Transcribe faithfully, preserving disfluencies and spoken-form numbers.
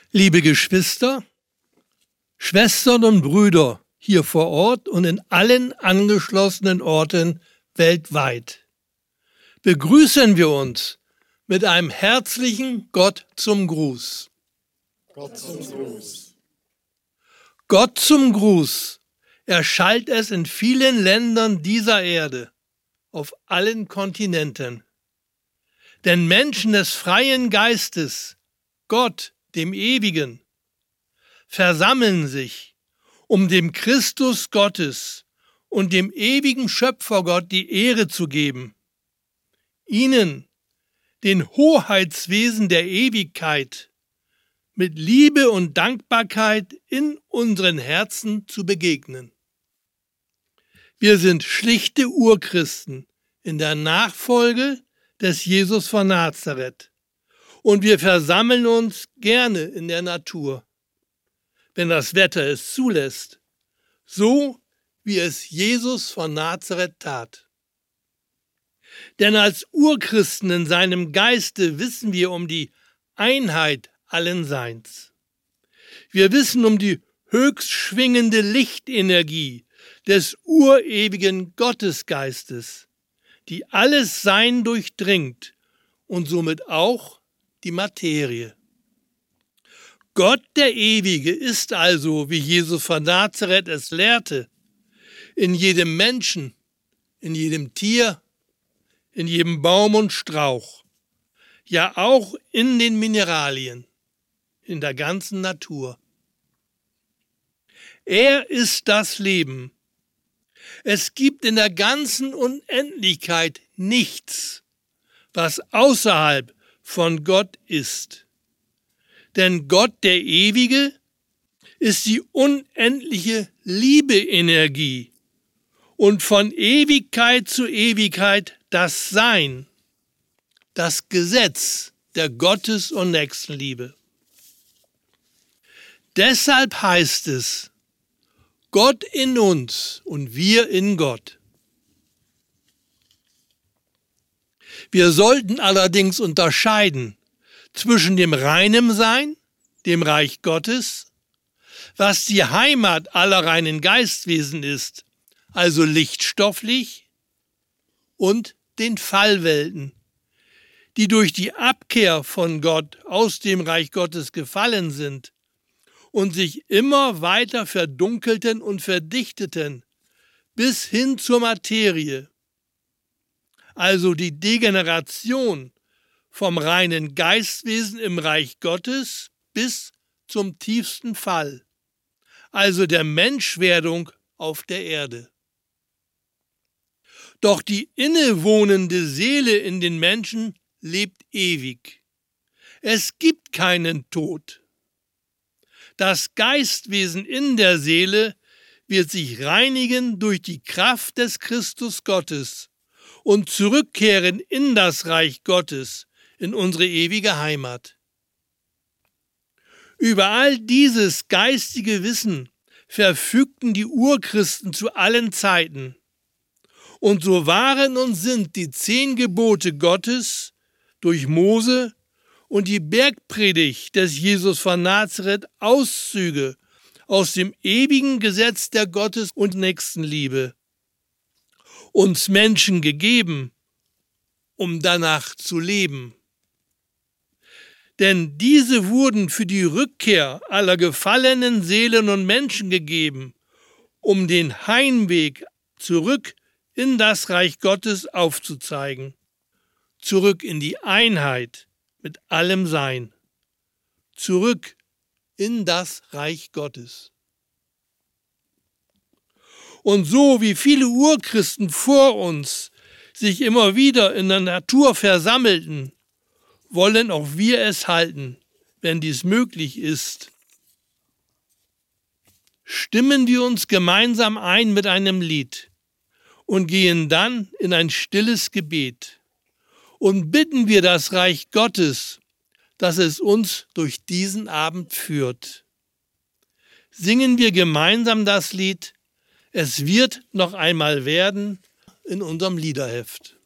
Liebe Geschwister, Schwestern und Brüder hier vor Ort und in allen angeschlossenen Orten weltweit, begrüßen wir uns mit einem herzlichen Gott zum Gruß. Gott zum Gruß. Gott zum Gruß erschallt es in vielen Ländern dieser Erde, auf allen Kontinenten. Denn Menschen des freien Geistes, Gott, dem Ewigen, versammeln sich, um dem Christus Gottes und dem ewigen Schöpfergott die Ehre zu geben, ihnen, den Hoheitswesen der Ewigkeit, mit Liebe und Dankbarkeit in unseren Herzen zu begegnen. Wir sind schlichte Urchristen in der Nachfolge des Jesus von Nazareth und wir versammeln uns gerne in der Natur, wenn das Wetter es zulässt, so wie es Jesus von Nazareth tat. Denn als Urchristen in seinem Geiste wissen wir um die Einheit allen Seins. Wir wissen um die höchst schwingende Lichtenergie des urewigen Gottesgeistes, die alles Sein durchdringt und somit auch die Materie. Gott der Ewige ist also, wie Jesus von Nazareth es lehrte, in jedem Menschen, in jedem Tier, in jedem Baum und Strauch, ja auch in den Mineralien, in der ganzen Natur. Er ist das Leben. Es gibt in der ganzen Unendlichkeit nichts, was außerhalb von Gott ist. Denn Gott, der Ewige, ist die unendliche Liebeenergie und von Ewigkeit zu Ewigkeit das Sein, das Gesetz der Gottes- und Nächstenliebe. Deshalb heißt es, Gott in uns und wir in Gott. Wir sollten allerdings unterscheiden zwischen dem reinen Sein, dem Reich Gottes, was die Heimat aller reinen Geistwesen ist, also lichtstofflich, und den Fallwelten, die durch die Abkehr von Gott aus dem Reich Gottes gefallen sind und sich immer weiter verdunkelten und verdichteten bis hin zur Materie, also die Degeneration vom reinen Geistwesen im Reich Gottes bis zum tiefsten Fall, also der Menschwerdung auf der Erde. Doch die innewohnende Seele in den Menschen lebt ewig. Es gibt keinen Tod. Das Geistwesen in der Seele wird sich reinigen durch die Kraft des Christus Gottes und zurückkehren in das Reich Gottes, in unsere ewige Heimat. Über all dieses geistige Wissen verfügten die Urchristen zu allen Zeiten. Und so waren und sind die zehn Gebote Gottes durch Mose und die Bergpredigt des Jesus von Nazareth Auszüge aus dem ewigen Gesetz der Gottes- und Nächstenliebe, uns Menschen gegeben, um danach zu leben. Denn diese wurden für die Rückkehr aller gefallenen Seelen und Menschen gegeben, um den Heimweg zurück in das Reich Gottes aufzuzeigen, zurück in die Einheit mit allem Sein, zurück in das Reich Gottes. Und so wie viele Urchristen vor uns sich immer wieder in der Natur versammelten, wollen auch wir es halten, wenn dies möglich ist. Stimmen wir uns gemeinsam ein mit einem Lied und gehen dann in ein stilles Gebet und bitten wir das Reich Gottes, dass es uns durch diesen Abend führt. Singen wir gemeinsam das Lied, es wird noch einmal werden, in unserem Liederheft.